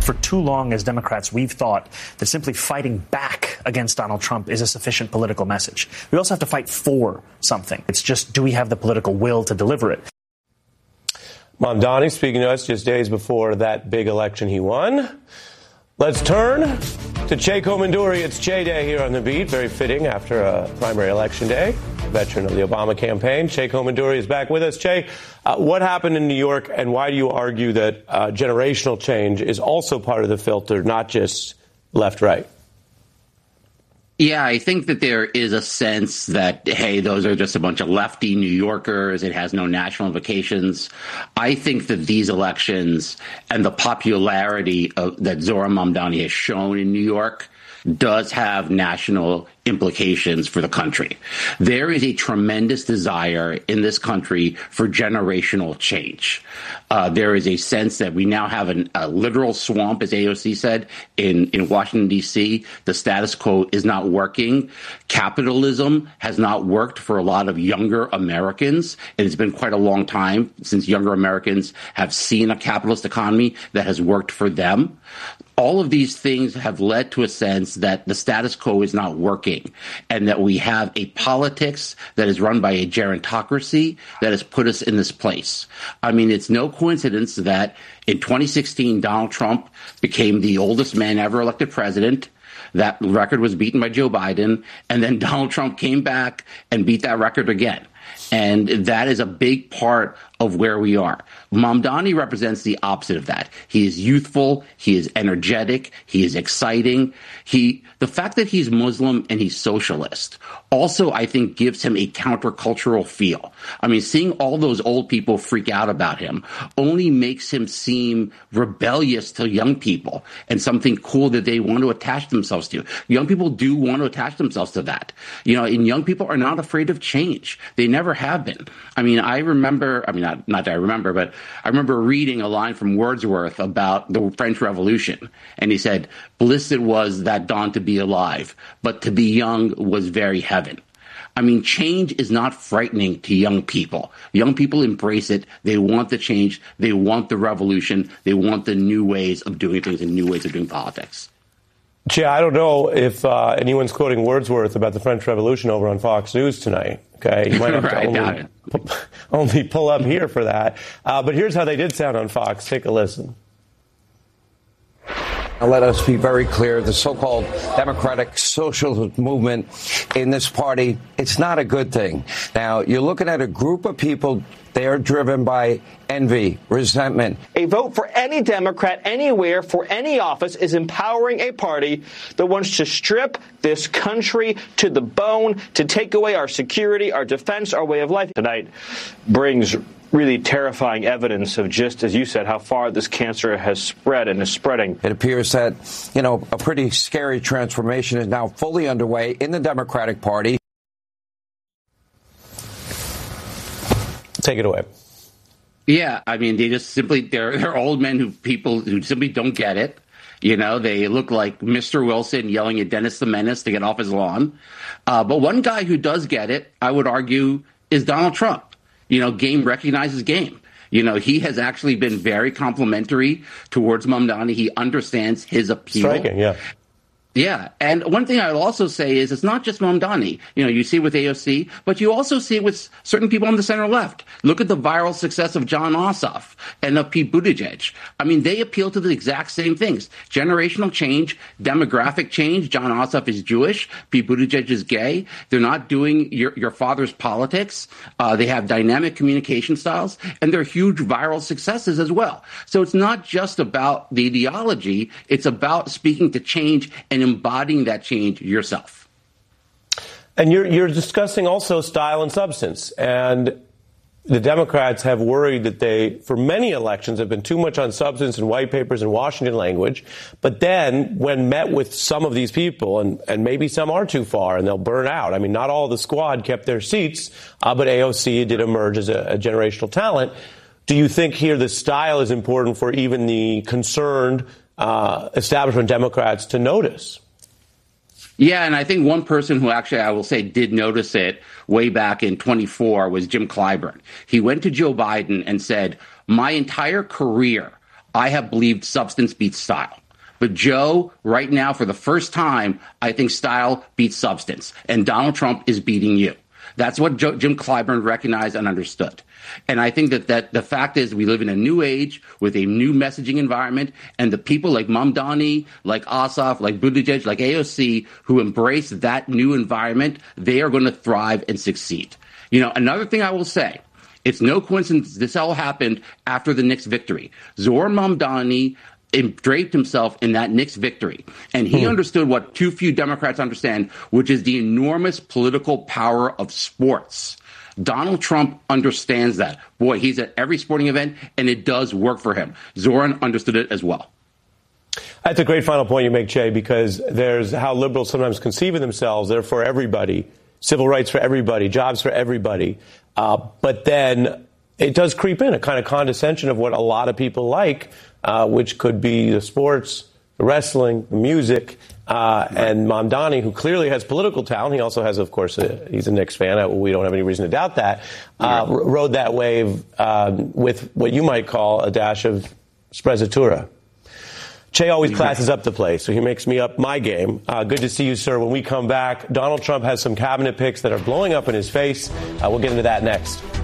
For too long as Democrats, we've thought that simply fighting back against Donald Trump is a sufficient political message. We also have to fight for something. It's just, do we have the political will to deliver it? Mamdani speaking to us just days before that big election he won. Let's turn to Che Komanduri. It's Che Day here on The Beat. Very fitting after a primary election day. Veteran of the Obama campaign. Che Komanduri is back with us. Che, what happened in New York, and why do you argue that generational change is also part of the filter, not just left-right? Yeah, I think that there is a sense that, hey, those are just a bunch of lefty New Yorkers. It has no national implications. I think that these elections and the popularity that Zohran Mamdani has shown in New York does have national implications for the country. There is a tremendous desire in this country for generational change. There is a sense that we now have a literal swamp, as AOC said, in Washington, D.C. The status quo is not working. Capitalism has not worked for a lot of younger Americans. And it's been quite a long time since younger Americans have seen a capitalist economy that has worked for them. All of these things have led to a sense that the status quo is not working and that we have a politics that is run by a gerontocracy that has put us in this place. I mean, it's no coincidence that in 2016, Donald Trump became the oldest man ever elected president. That record was beaten by Joe Biden. And then Donald Trump came back and beat that record again. And that is a big part of where we are. Mamdani represents the opposite of that. He is youthful. He is energetic. He is exciting. The fact that he's Muslim and he's socialist also, I think, gives him a countercultural feel. I mean, seeing all those old people freak out about him only makes him seem rebellious to young people and something cool that they want to attach themselves to. Young people do want to attach themselves to that. You know, and young people are not afraid of change. They never have been. I mean, I remember reading a line from Wordsworth about the French Revolution. And he said, "Blessed was that dawn to be alive, but to be young was very heaven." I mean, change is not frightening to young people. Young people embrace it. They want the change. They want the revolution. They want the new ways of doing things and new ways of doing politics. Che, I don't know if anyone's quoting Wordsworth about the French Revolution over on Fox News tonight. Okay, you might have to only pull up here for that. But here's how they did sound on Fox. Take a listen. Now, let us be very clear. The so-called democratic socialist movement in this party, it's not a good thing. Now, you're looking at a group of people, they are driven by envy, resentment. A vote for any Democrat anywhere for any office is empowering a party that wants to strip this country to the bone, to take away our security, our defense, our way of life. Tonight brings really terrifying evidence of, just as you said, how far this cancer has spread and is spreading. It appears that, a pretty scary transformation is now fully underway in the Democratic Party. Take it away. Yeah, I mean, they're old men who simply don't get it. You know, they look like Mr. Wilson yelling at Dennis the Menace to get off his lawn. But one guy who does get it, I would argue, is Donald Trump. Game recognizes game. He has actually been very complimentary towards Mamdani. He understands his appeal. Striking, yeah. Yeah. And one thing I will also say is it's not just Mamdani. You see it with AOC, but you also see it with certain people on the center left. Look at the viral success of Jon Ossoff and of Pete Buttigieg. I mean, they appeal to the exact same things. Generational change, demographic change. Jon Ossoff is Jewish. Pete Buttigieg is gay. They're not doing your father's politics. They have dynamic communication styles, and they're huge viral successes as well. So it's not just about the ideology. It's about speaking to change and embodying that change yourself. And you're discussing also style and substance. And the Democrats have worried that they, for many elections, have been too much on substance and white papers and Washington language. But then when met with some of these people, and maybe some are too far and they'll burn out. I mean, not all of the squad kept their seats, but AOC did emerge as a generational talent. Do you think here the style is important for even the concerned establishment Democrats to notice? Yeah, and I think one person who actually, I will say, did notice it way back in 24 was Jim Clyburn. He went to Joe Biden and said, "My entire career, I have believed substance beats style. But Joe, right now, for the first time, I think style beats substance. And Donald Trump is beating you. That's what Jim Clyburn recognized and understood. And I think that the fact is we live in a new age with a new messaging environment, and the people like Mamdani, like Ossoff, like Buttigieg, like AOC, who embrace that new environment, they are going to thrive and succeed. You know, another thing I will say, it's no coincidence this all happened after the Knicks victory. Zohran Mamdani draped himself in that Knicks victory. And he understood what too few Democrats understand, which is the enormous political power of sports. Donald Trump understands that. Boy, he's at every sporting event, and it does work for him. Zohran understood it as well. That's a great final point you make, Jay, because there's how liberals sometimes conceive of themselves. They're for everybody, civil rights for everybody, jobs for everybody. But then it does creep in a kind of condescension of what a lot of people like, which could be the sports, the wrestling, the music, and Mamdani, who clearly has political talent. He also has, of course, he's a Knicks fan. We don't have any reason to doubt that. Rode that wave with what you might call a dash of sprezzatura. Che always classes up the play, so he makes me up my game. Good to see you, sir. When we come back, Donald Trump has some cabinet picks that are blowing up in his face. We'll get into that next.